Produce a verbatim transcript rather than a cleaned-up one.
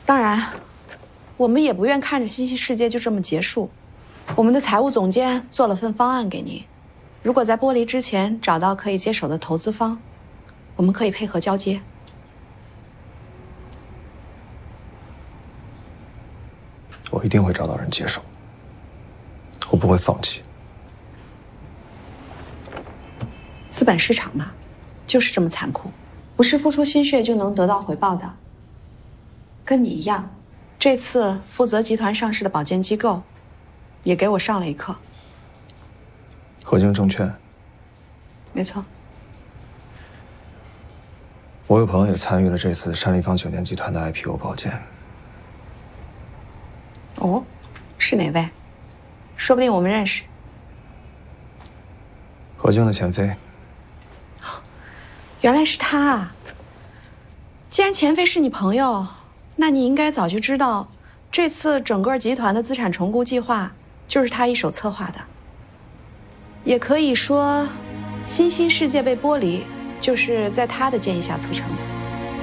当然，我们也不愿看着新兴世界就这么结束。我们的财务总监做了份方案给您，如果在剥离之前找到可以接手的投资方，我们可以配合交接。 我一定会找到人接手，我不会放弃。 资本市场嘛，就是这么残酷，不是付出心血就能得到回报的。跟你一样，这次负责集团上市的保荐机构也给我上了一课。 合京证券， 没错。 我有朋友也参与了这次山立方酒店集团的 I P O 保荐。 哦，是哪位？说不定我们认识。 合京的钱飞。 原来是他啊！既然钱飞是你朋友，那你应该早就知道，这次整个集团的资产重估计划就是他一手策划的。也可以说，新兴世界被剥离，就是在他的建议下促成的。